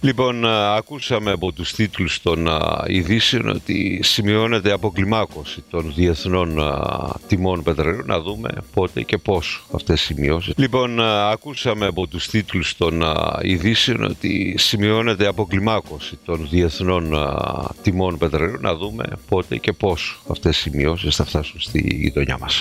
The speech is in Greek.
Λοιπόν, ακούσαμε από τους τίτλους των ειδήσεων ότι σημειώνεται αποκλιμάκωση των διεθνών τιμών πετρελαίου. Να δούμε πότε και πώς αυτές οι σημειώσεις. Λοιπόν, ακούσαμε από τους τίτλους των ειδήσεων ότι σημειώνεται αποκλιμάκωση των διεθνών τιμών πετρελαίου. Να δούμε πότε και πώς αυτές οι σημειώσεις θα φτάσουν στη γειτονιά μας.